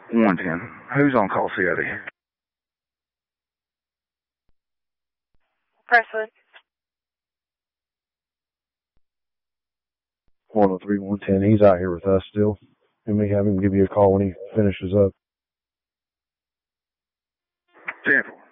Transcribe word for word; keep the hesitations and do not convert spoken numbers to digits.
one ten. Who's on call, C I D? Presswood. one oh three, one ten. He's out here with us still. You may have him give you a call when he finishes up. ten four.